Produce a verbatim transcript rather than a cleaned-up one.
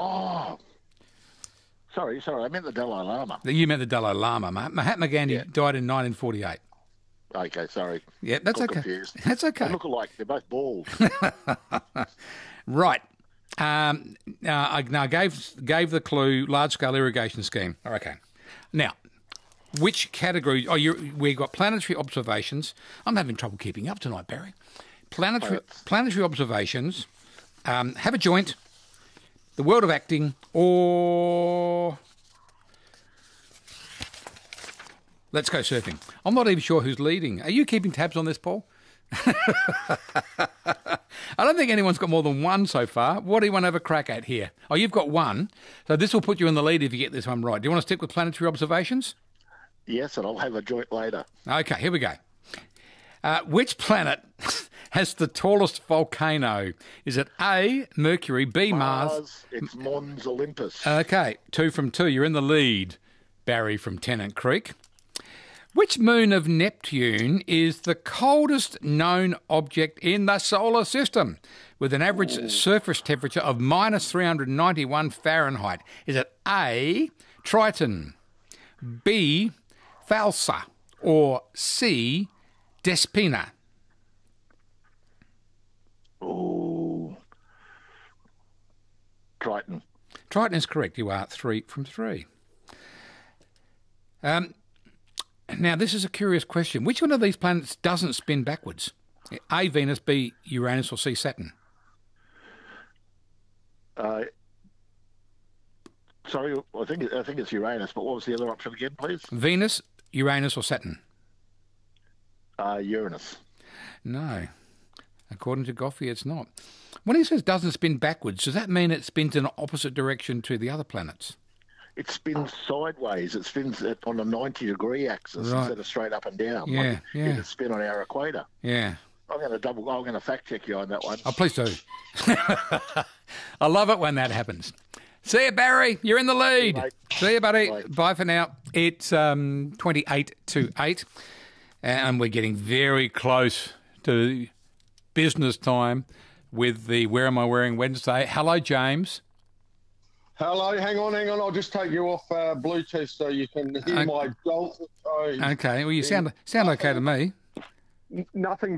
Oh, sorry, sorry. I meant the Dalai Lama. You meant the Dalai Lama. Mah- Mahatma Gandhi Yeah. died in nineteen forty-eight. Okay, sorry. Yeah, that's Got okay. confused. That's okay. They look alike. They're both bald. Right. Um, uh, I now gave gave the clue large scale irrigation scheme. Okay. Now, which category? Oh, you we got planetary observations. I'm having trouble keeping up tonight, Barry. Planetary Planets. planetary observations. Um, have a joint. The world of acting, or let's go surfing. I'm not even sure who's leading. Are you keeping tabs on this, Paul? I don't think anyone's got more than one so far. What do you want to have a crack at here? Oh, you've got one. So this will put you in the lead if you get this one right. Do you want to stick with planetary observations? Yes, and I'll have a joint later. Okay, here we go. Uh, which planet has the tallest volcano? Is it A, Mercury, B, Mars? Mars, it's Mons Olympus. Okay, two from two. You're in the lead, Barry from Tennant Creek. Which moon of Neptune is the coldest known object in the solar system, with an average Ooh. surface temperature of minus three hundred ninety-one Fahrenheit? Is it A, Triton, B, Falsa, or C, Despina? Oh, Triton. Triton is correct. You are three from three. Um, now, this is a curious question. Which one of these planets doesn't spin backwards? A, Venus, B, Uranus, or C, Saturn? Uh, sorry, I think I think it's Uranus, but what was the other option again, please? Venus, Uranus, or Saturn? Uh, Uranus. No. According to Goffey, it's not. When he says doesn't spin backwards, does that mean it spins in an opposite direction to the other planets? It spins sideways. It spins it on a ninety-degree axis Right. instead of straight up and down. Yeah, like yeah. It'd spin on our equator. Yeah. I'm going to double. I'm going to fact check you on that one. Oh, please do. I love it when that happens. See you, Barry. You're in the lead. See you, mate. See you, buddy. Bye. Bye for now. It's um, twenty-eight to eight, and we're getting very close to business time with the Where Am I Wearing Wednesday. Hello, James. Hello, hang on, hang on. I'll just take you off uh, Bluetooth so you can hear Okay. my dulcet tones. Okay. Well, you sound sound okay to me. Nothing